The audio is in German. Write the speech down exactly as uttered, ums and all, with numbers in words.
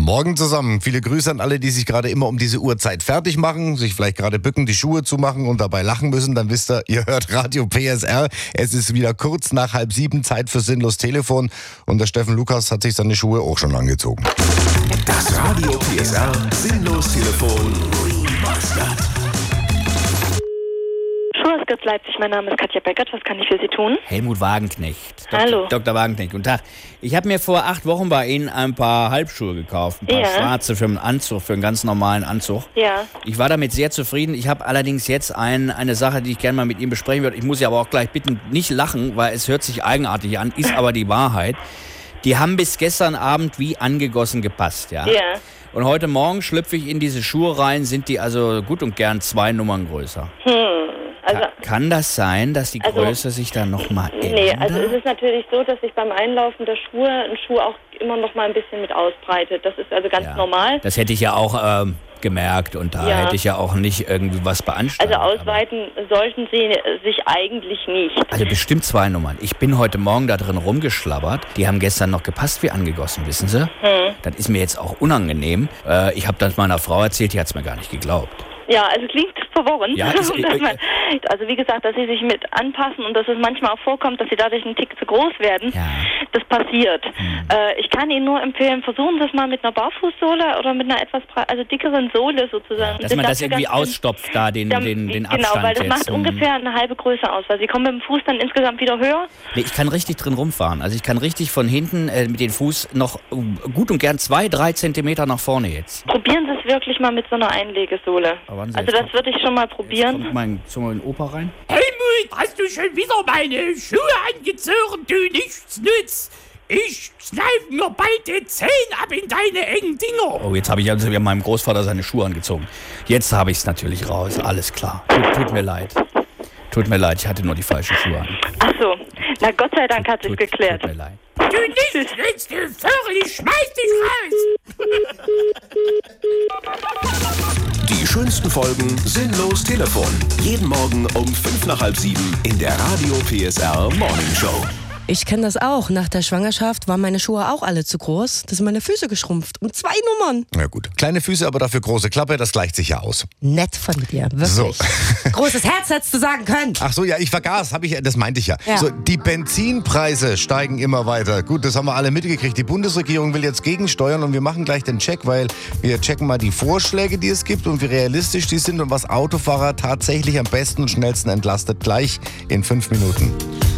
Morgen zusammen. Viele Grüße an alle, die sich gerade immer um diese Uhrzeit fertig machen, sich vielleicht gerade bücken, die Schuhe zumachen und dabei lachen müssen. Dann wisst ihr, ihr hört Radio P S R. Es ist wieder kurz nach halb sieben, Zeit für Sinnlos Telefon. Und der Steffen Lukas hat sich seine Schuhe auch schon angezogen. Das Radio P S R Sinnlos Telefon. Schuhhaus Leipzig, mein Name ist Katja Beckert. Was kann ich für Sie tun? Helmut Wagenknecht. Doktor, Hallo. Doktor Wagenknecht, guten Tag. Ich habe mir vor acht Wochen bei Ihnen ein paar Halbschuhe gekauft. Ein paar Ja. schwarze für einen Anzug, für einen ganz normalen Anzug. Ja. Ich war damit sehr zufrieden. Ich habe allerdings jetzt ein, eine Sache, die ich gerne mal mit Ihnen besprechen würde. Ich muss Sie aber auch gleich bitten, nicht lachen, weil es hört sich eigenartig an, ist aber die Wahrheit. Die haben bis gestern Abend wie angegossen gepasst, ja? Ja. Und heute Morgen schlüpfe ich in diese Schuhe rein, sind die also gut und gern zwei Nummern größer. Hm. Also, Ka- kann das sein, dass die Also, Größe sich dann nochmal ändert? nee, also es ist natürlich so, dass sich beim Einlaufen der Schuhe ein Schuh auch immer noch mal ein bisschen mit ausbreitet. Das ist also ganz Ja. normal. Das hätte ich ja auch ähm, gemerkt und da Ja. hätte ich ja auch nicht irgendwie was beanstandet. Also ausweiten sollten sie sich eigentlich nicht. Aber, also bestimmt zwei Nummern. Ich bin heute Morgen da drin rumgeschlabbert. Die haben gestern noch gepasst wie angegossen, wissen Sie? Hm. Das ist mir jetzt auch unangenehm. Äh, ich habe das meiner Frau erzählt, die hat es mir gar nicht geglaubt. Ja, also klingt verworren. Ja, ist- Dass man- also wie gesagt, dass sie sich mit anpassen und dass es manchmal auch vorkommt, dass sie dadurch einen Tick zu groß werden. Ja. Das passiert. Hm. Äh, ich kann Ihnen nur empfehlen, versuchen Sie es mal mit einer Barfußsohle oder mit einer etwas bra- also dickeren Sohle sozusagen. Dass man das Dafür irgendwie ganz schön- ausstopft, da den, Dann- den, den genau, Abstand weil das jetzt. macht Hm. ungefähr eine halbe Größe aus, weil Sie kommen mit dem Fuß dann insgesamt wieder höher. Nee, ich kann richtig drin rumfahren. Also ich kann richtig von hinten äh, mit dem Fuß noch äh, gut und gern zwei, drei Zentimeter nach vorne jetzt. Probieren Sie es wirklich mal mit so einer Einlegesohle. Aber warten Sie, Also jetzt das würde ich schon mal Jetzt probieren. kommt mein Zunge in Opa rein. Helmut, hast du schon wieder meine Schuhe angezogen, du Nichtsnutz? Ich kneif mir bald die Zehen ab in deine engen Dinger. Oh, jetzt habe ich also meinem Großvater seine Schuhe angezogen. Jetzt habe ich es natürlich raus. Alles klar. Tut, tut mir leid. Tut mir leid, ich hatte nur die falschen Schuhe an. Ach so, na Gott sei Dank hat sich Tut, geklärt. Tut mir leid. Du Nichtsnutz, du Vögel, ich schmeiß dich raus. Die schönsten Folgen Sinnlos Telefon. Jeden Morgen um fünf nach halb sieben in der Radio P S R Morning Show. Ich kenne das auch. Nach der Schwangerschaft waren meine Schuhe auch alle zu groß. Da sind meine Füße geschrumpft. Um zwei Nummern. Na gut. Kleine Füße, aber dafür große Klappe, das gleicht sich ja aus. Nett von dir, wirklich. So. Großes Herz hättest du sagen können. Ach so, ja, ich vergaß, hab ich, das meinte ich ja. Ja. So, die Benzinpreise steigen immer weiter. Gut, das haben wir alle mitgekriegt. Die Bundesregierung will jetzt gegensteuern und wir machen gleich den Check, weil wir checken mal die Vorschläge, die es gibt und wie realistisch die sind und was Autofahrer tatsächlich am besten und schnellsten entlastet. Gleich in fünf Minuten.